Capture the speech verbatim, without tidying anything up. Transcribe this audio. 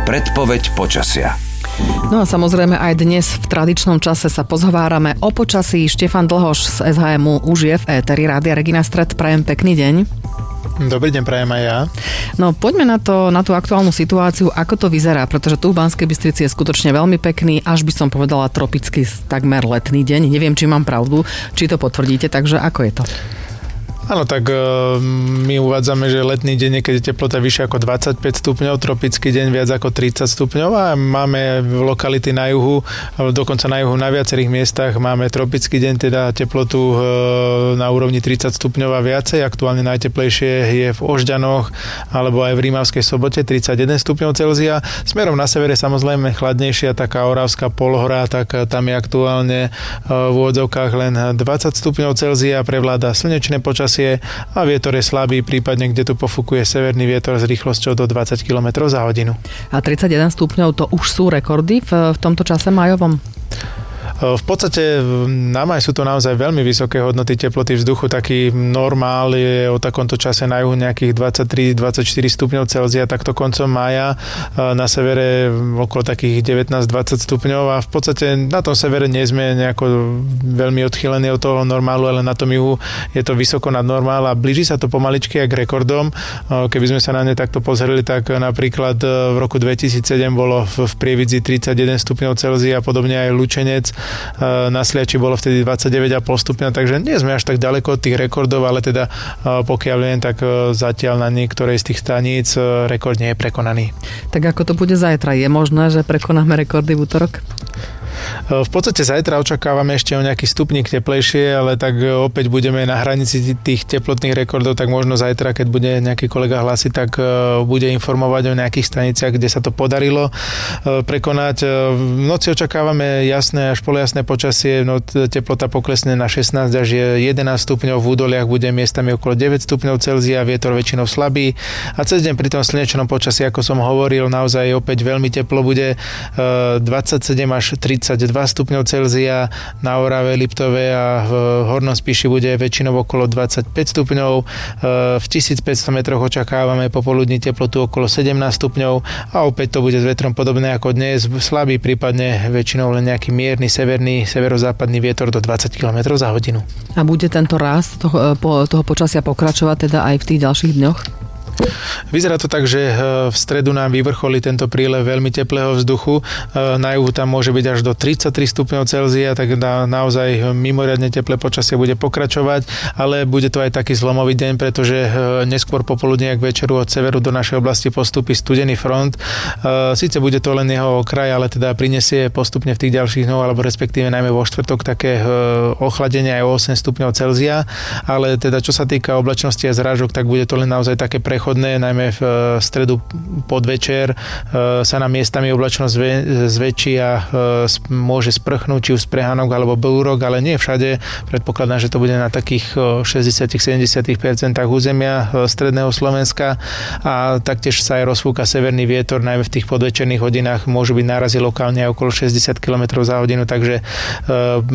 Predpoveď počasia. No a samozrejme aj dnes v tradičnom čase sa pozhovárame o počasí. Štefan Dlhoš z es há em už je v éteri Rádia Regina Stred. Prajem pekný deň. Dobrý deň, prajem aj ja. No poďme na to, na tú aktuálnu situáciu, ako to vyzerá, pretože tu v Banskej Bystrici je skutočne veľmi pekný, až by som povedala tropický, takmer letný deň. Neviem, či mám pravdu, či to potvrdíte, takže ako je to? Áno, tak my uvádzame, že letný deň niekedy teplota vyššia ako dvadsaťpäť stupňov, tropický deň viac ako tridsať stupňov a máme lokality na juhu, dokonca na juhu na viacerých miestach máme tropický deň, teda teplotu na úrovni tridsať stupňov a viacej. Aktuálne najteplejšie je v Ožďanoch alebo aj v Rímavskej Sobote tridsaťjeden stupňov Celzia. Smerom na severe samozrejme chladnejšia taká Oravská polhora, tak tam je aktuálne v úvodzovkách len dvadsať stupňov Celzia, prevláda slnečné počasie a vietor je slabý, prípadne kde tu pofúkuje severný vietor s rýchlosťou do dvadsať kilometrov za hodinu. A tridsaťjeden stupňov to už sú rekordy v, v tomto čase majovom? V podstate na maj sú to naozaj veľmi vysoké hodnoty teploty vzduchu. Taký normál je o takomto čase na juhu nejakých dvadsaťtri dvadsaťštyri stupňov Celzia, takto koncom mája. Na severe okolo takých devätnásť dvadsať stupňov a v podstate na tom severe nie sme nejako veľmi odchýlení od toho normálu, ale na tom juhu je to vysoko nad normál a blíži sa to pomaličky aj k rekordom. Keby sme sa na ne takto pozreli, tak napríklad v roku dvetisícsedem bolo v Prievidzi tridsaťjeden stupňov Celzia, podobne aj Lučenec. Na Sliači bolo vtedy dvadsaťdeväť celá päť stupňa, takže nie sme až tak ďaleko od tých rekordov, ale teda pokiaľ viem, tak zatiaľ na niektorej z tých staníc rekord nie je prekonaný. Tak ako to bude zajtra? Je možné, že prekonáme rekordy v útorok? V podstate zajtra očakávame ešte o nejaký stupník teplejšie, ale tak opäť budeme na hranici tých teplotných rekordov, tak možno zajtra, keď bude nejaký kolega hlásiť, tak bude informovať o nejakých staniciach, kde sa to podarilo prekonať. V noci očakávame jasné až polojasné počasie, no teplota poklesne na šestnásť až jedenásť stupňov, v údoliach bude miestami okolo deväť stupňov Celzia, vietor väčšinou slabý a cez deň pri tom slnečnom počasí, ako som hovoril, naozaj opäť veľmi teplo bude dvadsaťsedem až tridsaťdva stupňov Celzia, na Orave, Liptove a v Hornom Spiši bude väčšinou okolo dvadsaťpäť stupňov. V tisícpäťsto metroch očakávame popoludní teplotu okolo sedemnásť stupňov a opäť to bude s vetrom podobné ako dnes, slabý, prípadne väčšinou len nejaký mierny severný, severozápadný vietor do dvadsať kilometrov za hodinu. A bude tento rast toho, toho počasia pokračovať teda aj v tých ďalších dňoch? Vyzerá to tak, že v stredu nám vyvrcholí tento prílev veľmi teplého vzduchu. Na juhu tam môže byť až do tridsaťtri stupňov Celzia, tak na, naozaj mimoriadne teplé počasie bude pokračovať, ale bude to aj taký zlomový deň, pretože neskôr popoludne k večeru od severu do našej oblasti postupí studený front. Síce bude to len jeho okraj, ale teda prinesie postupne v tých ďalších dňoch, alebo respektíve najmä vo štvrtok také ochladenie aj o osem stupňov Celzia, ale teda čo sa týka oblačnosti a zrážok, tak bude to len naozaj také prechod najmä v stredu podvečer sa nám miestami oblačnosť zväčší a môže sprchnúť či už z prehánok alebo búrok, ale nie všade. Predpokladám, že to bude na takých šesťdesiat až sedemdesiat percent územia stredného Slovenska a taktiež sa aj rozfúka severný vietor, najmä v tých podvečerných hodinách môžu byť nárazy lokálne okolo šesťdesiat kilometrov za hodinu, takže